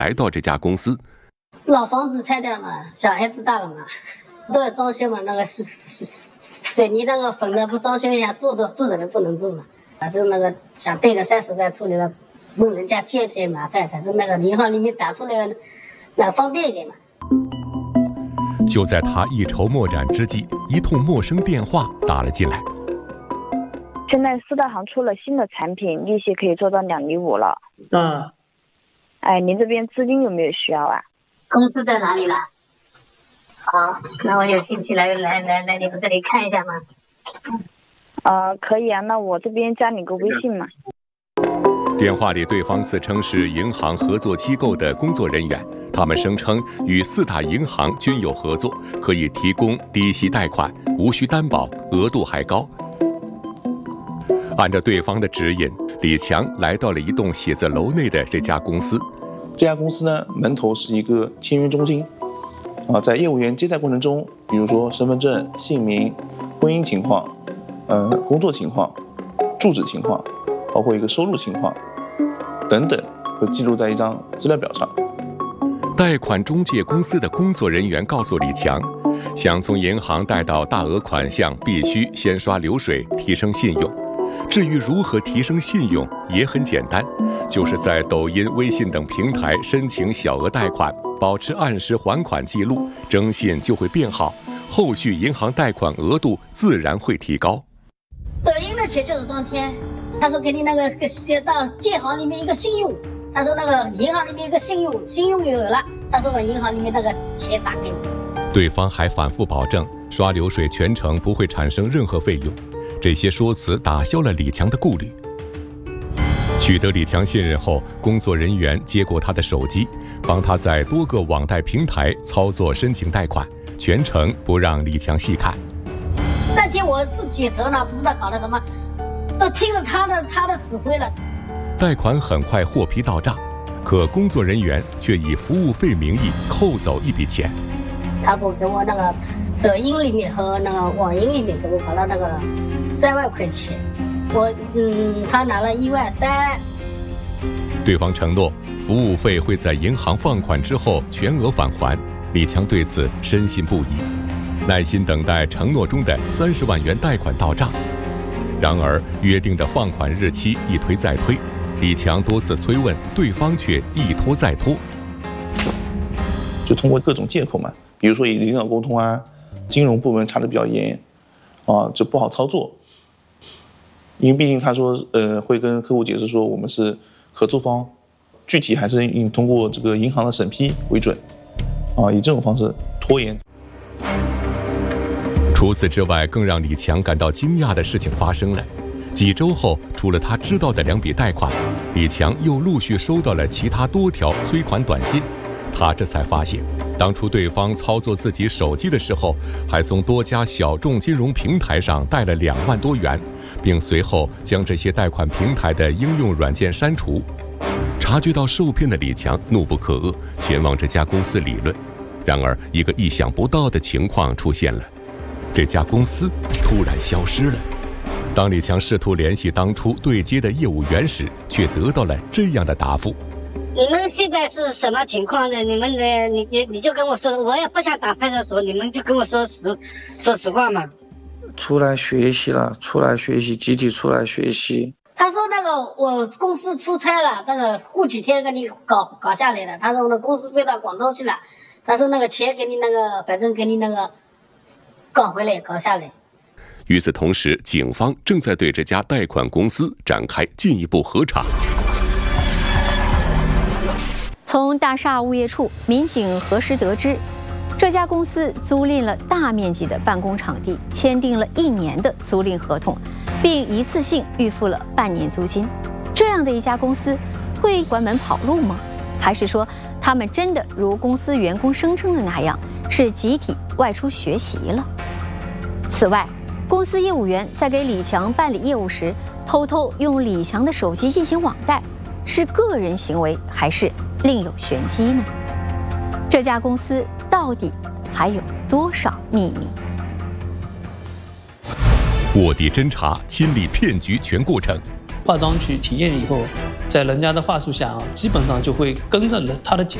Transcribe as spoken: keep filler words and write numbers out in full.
来到这家公司。 老房子拆掉嘛，小孩子大了嘛，都要装修嘛，那个是水泥那个粉的不装修一下，住的住的人不能住嘛。反正那个想贷个三十万出来了，问人家借些麻烦，反正那个银行里面打出来那方便一点嘛。 就在他一筹莫展之际，一通陌生电话打了进来。 现在四大行出了新的产品，利息可以做到两厘五了。 嗯。 哎，您这边资金有没有需要啊？ 公司在哪里了？好，那我有兴趣来来来来你们这里看一下吗？ 呃，可以啊，那我这边加你个微信嘛。 电话里对方自称是银行合作机构的工作人员，他们声称与四大银行均有合作，可以提供低息贷款，无需担保，额度还高。按照对方的指引，李强来到了一栋写字楼内的这家公司。 这家公司呢，门头是一个签约中心，啊，在业务员接待过程中，比如说身份证、姓名、婚姻情况、呃工作情况、住址情况，包括一个收入情况等等，会记录在一张资料表上。 贷款中介公司的工作人员告诉李强，想从银行贷到大额款项，必须先刷流水，提升信用。至于如何提升信用，也很简单，就是在抖音、微信等平台申请小额贷款，保持按时还款记录，征信就会变好，后续银行贷款额度自然会提高。 抖音的钱就是当天，他说给你那个到建行里面一个信用，他说那个银行里面一个信用，信用有了，他说我银行里面那个钱打给你。 对方还反复保证刷流水全程不会产生任何费用。这些说辞打消了李强的顾虑。取得李强信任后，工作人员接过他的手机，帮他在多个网贷平台操作申请贷款，全程不让李强细看。 那天我自己头脑不知道搞了什么，都听了他的他的指挥了。 贷款很快获批到账，可工作人员却以服务费名义扣走一笔钱。 他不给我那个抖音里面和那个网银里面给我搞了那个三万块钱，我嗯，他拿了一万三。 对方承诺服务费会在银行放款之后全额返还，李强对此深信不疑，耐心等待承诺中的三十万元贷款到账。然而约定的放款日期一推再推，李强多次催问，对方却一拖再拖。 就通过各种借口嘛，比如说与领导沟通啊，金融部门查得比较严，啊，这不好操作。因为毕竟他说，呃，会跟客户解释说我们是合作方，具体还是以通过这个银行的审批为准，啊，以这种方式拖延。 除此之外，更让李强感到惊讶的事情发生了。几周后，除了他知道的两笔贷款，李强又陆续收到了其他多条催款短信。他这才发现，当初对方操作自己手机的时候，还从多家小众金融平台上贷了两万多元，并随后将这些贷款平台的应用软件删除。察觉到受骗的李强怒不可遏，前往这家公司理论。然而，一个意想不到的情况出现了，这家公司突然消失了。当李强试图联系当初对接的业务员时，却得到了这样的答复： 你们现在是什么情况呢？你们的你你你就跟我说，我也不想打派出所，你们就跟我说实说实话嘛。 出来学习了，出来学习，集体出来学习。 他说那个我公司出差了，那个过几天给你搞搞下来了。他说我的公司飞到广州去了，他说那个钱给你那个，反正给你那个搞回来搞下来。 与此同时，警方正在对这家贷款公司展开进一步核查。 从大厦物业处民警核实得知，这家公司租赁了大面积的办公场地，签订了一年的租赁合同，并一次性预付了半年租金。这样的一家公司会关门跑路吗？还是说他们真的如公司员工声称的那样，是集体外出学习了？此外，公司业务员在给李强办理业务时，偷偷用李强的手机进行网贷，是个人行为还是另有玄机呢？这家公司到底还有多少秘密？ 卧底侦查，亲历骗局全过程。 化妆去体验以后，在人家的话术下啊，基本上就会跟着他的节